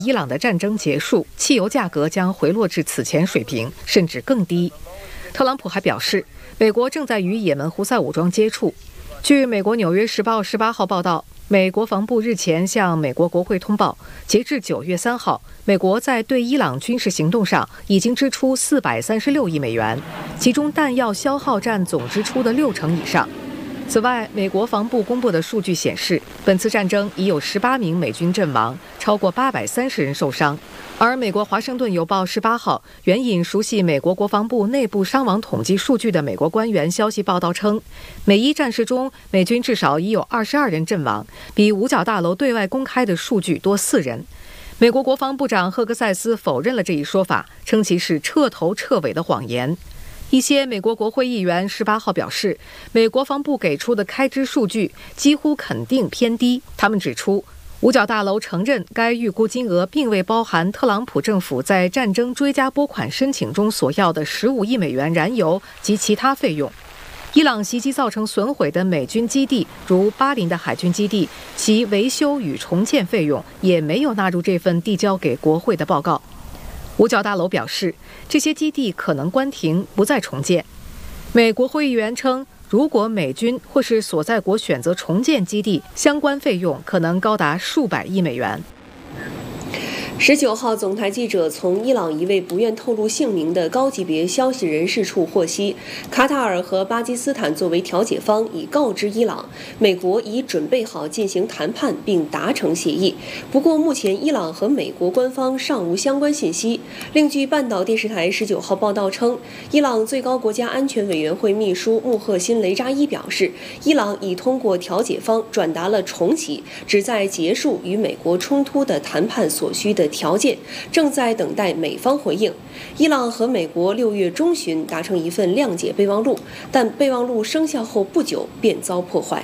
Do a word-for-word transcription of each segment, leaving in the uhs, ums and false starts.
伊朗的战争结束，汽油价格将回落至此前水平，甚至更低。特朗普还表示，美国正在与也门胡塞武装接触。据美国《纽约时报》十八号报道，美国防部日前向美国国会通报，截至九月三号，美国在对伊朗军事行动上已经支出四百三十六亿美元，其中弹药消耗占总支出的六成以上。此外，美国防部公布的数据显示，本次战争已有十八名美军阵亡，超过八百三十人受伤。而美国《华盛顿邮报》十八号援引熟悉美国国防部内部伤亡统计数据的美国官员消息报道称，美伊战事中，美军至少已有二十二人阵亡，比五角大楼对外公开的数据多四人。美国国防部长赫格塞斯否认了这一说法，称其是彻头彻尾的谎言。一些美国国会议员十八号表示，美国防部给出的开支数据几乎肯定偏低。他们指出，五角大楼承认该预估金额并未包含特朗普政府在战争追加拨款申请中所要的十五亿美元燃油及其他费用。伊朗袭击造成损毁的美军基地，如巴林的海军基地，其维修与重建费用也没有纳入这份递交给国会的报告。五角大楼表示，这些基地可能关停，不再重建。美国会议员称，如果美军或是所在国选择重建基地，相关费用可能高达数百亿美元。 十九号，总台记者从伊朗一位不愿透露姓名的高级别消息人士处获悉，卡塔尔和巴基斯坦作为调解方已告知伊朗，美国已准备好进行谈判并达成协议。不过，目前伊朗和美国官方尚无相关信息。另据半岛电视台十九号报道称，伊朗最高国家安全委员会秘书穆赫辛雷扎伊表示，伊朗已通过调解方转达了重启、旨在结束与美国冲突的谈判所需的条件，正在等待美方回应。伊朗和美国六月中旬达成一份谅解备忘录，但备忘录生效后不久便遭破坏。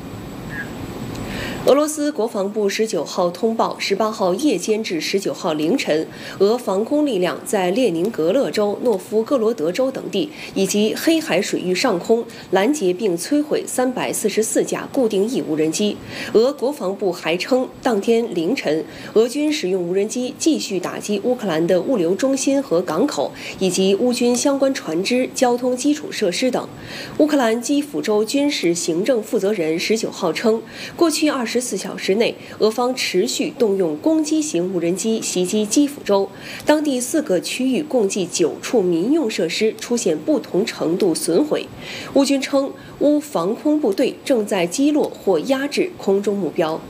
俄罗斯国防部十九号通报，十八号夜间至十九号凌晨，俄防空力量在列宁格勒州、诺夫哥罗德州等地以及黑海水域上空拦截并摧毁三百四十四架固定翼无人机。俄国防部还称，当天凌晨，俄军使用无人机继续打击乌克兰的物流中心和港口，以及乌军相关船只、交通基础设施等。乌克兰基辅州军事行政负责人十九号称，过去二十四小时内，俄方持续动用攻击型无人机袭击基辅州，当地四个区域共计九处民用设施出现不同程度损毁。乌军称，乌防空部队正在击落或压制空中目标。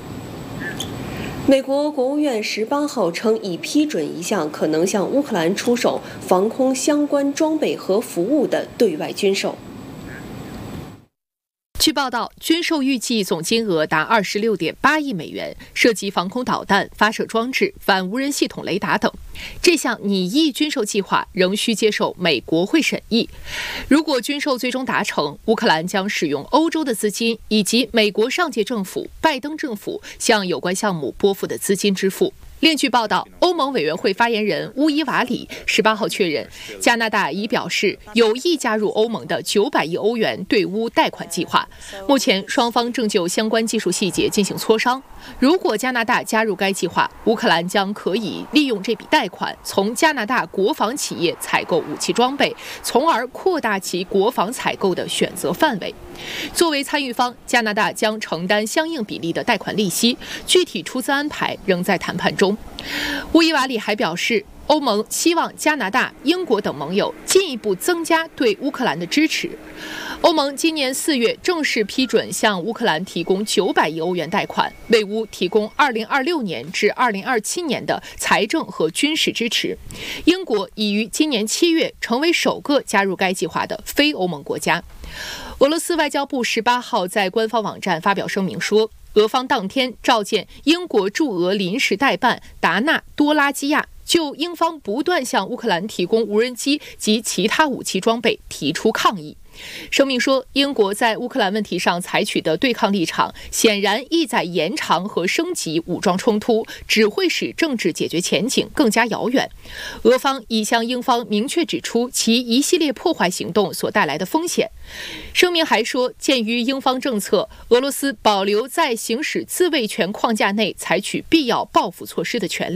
美国国务院十八号称，已批准一项可能向乌克兰出售防空相关装备和服务的对外军售。 据报道，军售预计总金额达二十六点八亿美元，涉及防空导弹、发射装置、反无人系统雷达等。这项拟议军售计划仍需接受美国会审议。如果军售最终达成，乌克兰将使用欧洲的资金以及美国上届政府拜登政府向有关项目拨付的资金支付。另据报道，欧盟委员会发言人乌伊瓦里十八号确认，加拿大已表示有意加入欧盟的九百亿欧元对乌贷款计划。目前双方正就相关技术细节进行磋商。如果加拿大加入该计划，乌克兰将可以利用这笔贷款从加拿大国防企业采购武器装备，从而扩大其国防采购的选择范围。作为参与方，加拿大将承担相应比例的贷款利息，具体出资安排仍在谈判中。乌伊瓦里还表示，欧盟希望加拿大、英国等盟友进一步增加对乌克兰的支持。欧盟今年四月正式批准向乌克兰提供九百亿欧元贷款，为乌提供二零二六年至二零二七年的财政和军事支持。英国已于今年七月成为首个加入该计划的非欧盟国家。俄罗斯外交部十八号在官方网站发表声明说，俄方当天召见英国驻俄临时代办达纳多拉基亚，就英方不断向乌克兰提供无人机及其他武器装备提出抗议。声明说，英国在乌克兰问题上采取的对抗立场，显然意在延长和升级武装冲突，只会使政治解决前景更加遥远。俄方已向英方明确指出其一系列破坏行动所带来的风险。声明还说，鉴于英方政策，俄罗斯保留在行使自卫权框架内采取必要报复措施的权利。